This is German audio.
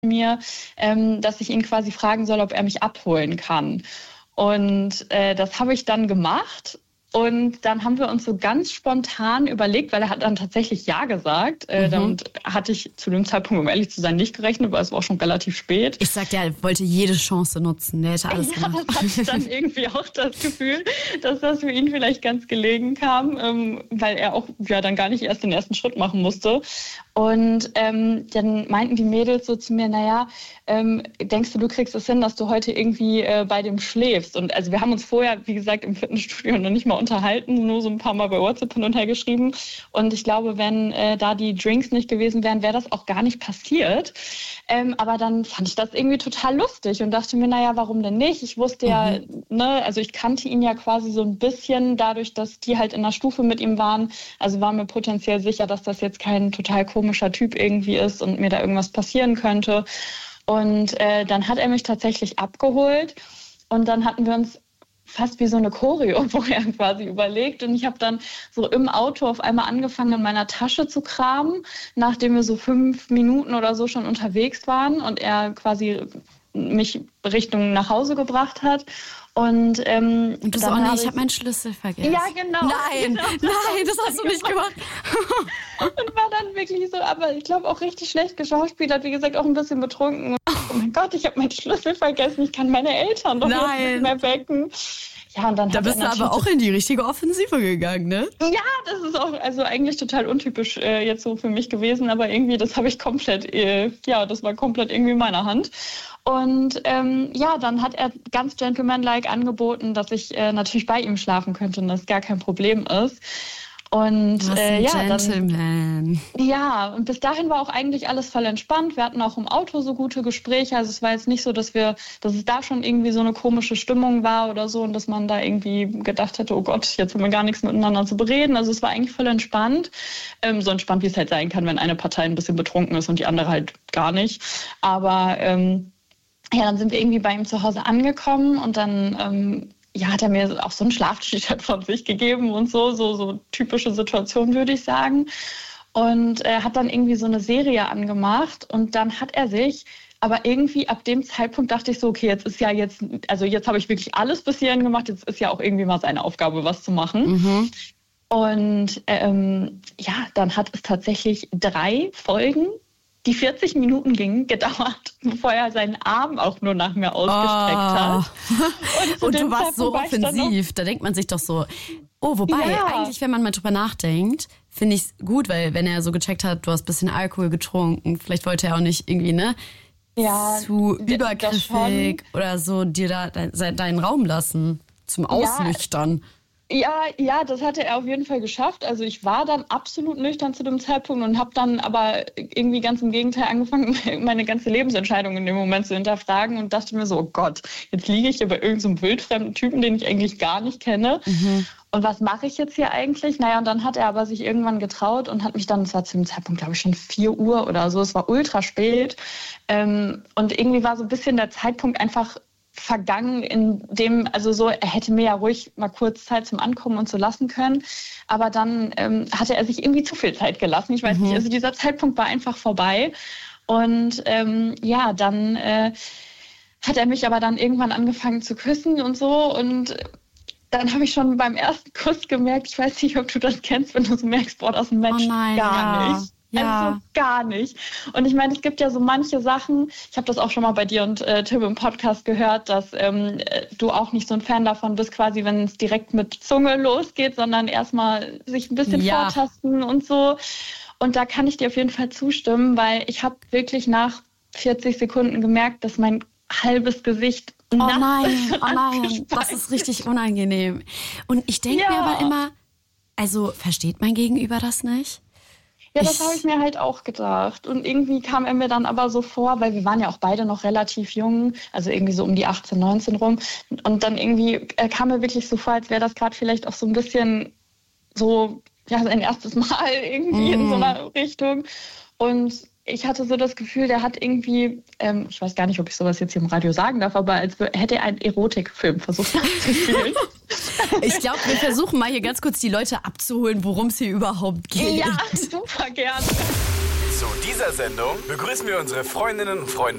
mir, dass ich ihn quasi fragen soll, ob er mich abholen kann. Und das habe ich dann gemacht. Und dann haben wir uns so ganz spontan überlegt, weil er hat dann tatsächlich Ja gesagt. Damit hatte ich zu dem Zeitpunkt, um ehrlich zu sein, nicht gerechnet, weil es war auch schon relativ spät. Ich sag ja, er wollte jede Chance nutzen. Der hätte alles gemacht. Das hatte ich dann irgendwie auch das Gefühl, dass das für ihn vielleicht ganz gelegen kam, weil er auch dann gar nicht erst den ersten Schritt machen musste. Und dann meinten die Mädels so zu mir, naja, denkst du kriegst es hin, dass du heute irgendwie bei dem schläfst? Und also wir haben uns vorher, wie gesagt, im Fitnessstudio noch nicht mal unterhalten, nur so ein paar Mal bei WhatsApp hin und her geschrieben. Und ich glaube, wenn da die Drinks nicht gewesen wären, wäre das auch gar nicht passiert. Aber dann fand ich das irgendwie total lustig und dachte mir, naja, warum denn nicht? Ich wusste ja, also ich kannte ihn ja quasi so ein bisschen dadurch, dass die halt in der Stufe mit ihm waren. Also war mir potenziell sicher, dass das jetzt kein total komischer Typ irgendwie ist und mir da irgendwas passieren könnte. Und dann hat er mich tatsächlich abgeholt und dann hatten wir uns fast wie so eine Choreo vorher quasi überlegt. Und ich habe dann so im Auto auf einmal angefangen, in meiner Tasche zu kramen, nachdem wir so 5 Minuten oder so schon unterwegs waren und er quasi mich Richtung nach Hause gebracht hat. Und du so, ich habe meinen Schlüssel vergessen. Ja, genau. Nein, das hast du nicht gemacht. Und war dann wirklich so, aber ich glaube auch richtig schlecht geschauspielert, wie gesagt, auch ein bisschen betrunken. Oh mein Gott, ich habe meinen Schlüssel vergessen, ich kann meine Eltern doch nicht mehr wecken. Ja, und dann da bist du aber auch in die richtige Offensive gegangen, ne? Ja, das ist auch also eigentlich total untypisch jetzt so für mich gewesen, aber irgendwie, das habe ich komplett, das war komplett irgendwie in meiner Hand. Und dann hat er ganz gentlemanlike angeboten, dass ich natürlich bei ihm schlafen könnte und das gar kein Problem ist. Und Gentleman. Und bis dahin war auch eigentlich alles voll entspannt. Wir hatten auch im Auto so gute Gespräche. Also es war jetzt nicht so, dass es da schon irgendwie so eine komische Stimmung war oder so und dass man da irgendwie gedacht hätte, oh Gott, jetzt haben wir gar nichts miteinander zu bereden. Also es war eigentlich voll entspannt. So entspannt, wie es halt sein kann, wenn eine Partei ein bisschen betrunken ist und die andere halt gar nicht. Aber dann sind wir irgendwie bei ihm zu Hause angekommen und dann hat er mir auch so ein Schlaf-T-Shirt von sich gegeben und so typische Situation, würde ich sagen. Und er hat dann irgendwie so eine Serie angemacht und dann hat er sich, aber irgendwie ab dem Zeitpunkt dachte ich so, okay, jetzt habe ich wirklich alles bis hierhin gemacht, jetzt ist ja auch irgendwie mal seine Aufgabe, was zu machen. Und dann hat es tatsächlich 3 Folgen, die 40 Minuten gingen, gedauert, bevor er seinen Arm auch nur nach mir ausgestreckt hat. Und du warst so offensiv. Da denkt man sich doch so, eigentlich, wenn man mal drüber nachdenkt, finde ich es gut, weil wenn er so gecheckt hat, du hast ein bisschen Alkohol getrunken, vielleicht wollte er auch nicht irgendwie, zu übergriffig oder so dir da deinen Raum lassen zum Ausnüchtern. Ja, das hatte er auf jeden Fall geschafft. Also ich war dann absolut nüchtern zu dem Zeitpunkt und habe dann aber irgendwie ganz im Gegenteil angefangen, meine ganze Lebensentscheidung in dem Moment zu hinterfragen und dachte mir so, oh Gott, jetzt liege ich hier bei irgendeinem so wildfremden Typen, den ich eigentlich gar nicht kenne. Und was mache ich jetzt hier eigentlich? Naja, und dann hat er aber sich irgendwann getraut und hat mich dann, es war zu dem Zeitpunkt, glaube ich, schon 4 Uhr oder so, es war ultra spät. Und irgendwie war so ein bisschen der Zeitpunkt einfach vergangen, in dem, er hätte mir ja ruhig mal kurz Zeit zum Ankommen und so lassen können, aber dann hatte er sich irgendwie zu viel Zeit gelassen. Ich weiß nicht, also dieser Zeitpunkt war einfach vorbei und dann hat er mich aber dann irgendwann angefangen zu küssen und so und dann habe ich schon beim ersten Kuss gemerkt, ich weiß nicht, ob du das kennst, wenn du so merkst, boah, das Match gar nicht. Ja. Also gar nicht. Und ich meine, es gibt ja so manche Sachen, ich habe das auch schon mal bei dir und Tim im Podcast gehört, dass du auch nicht so ein Fan davon bist, quasi wenn es direkt mit Zunge losgeht, sondern erstmal sich ein bisschen vortasten und so. Und da kann ich dir auf jeden Fall zustimmen, weil ich habe wirklich nach 40 Sekunden gemerkt, dass mein halbes Gesicht Oh nein, das ist richtig unangenehm. Und ich denke mir aber immer, also versteht mein Gegenüber das nicht? Ja, das habe ich mir halt auch gedacht. Und irgendwie kam er mir dann aber so vor, weil wir waren ja auch beide noch relativ jung, also irgendwie so um die 18, 19 rum. Und dann irgendwie kam mir wirklich so vor, als wäre das gerade vielleicht auch so ein bisschen so, sein erstes Mal irgendwie in so einer Richtung. Und ich hatte so das Gefühl, der hat irgendwie, ich weiß gar nicht, ob ich sowas jetzt hier im Radio sagen darf, aber als hätte er einen Erotikfilm versucht nachzuspielen. Ich glaube, wir versuchen mal hier ganz kurz die Leute abzuholen, worum es hier überhaupt geht. Ja, super gerne. Zu dieser Sendung begrüßen wir unsere Freundinnen und Freunde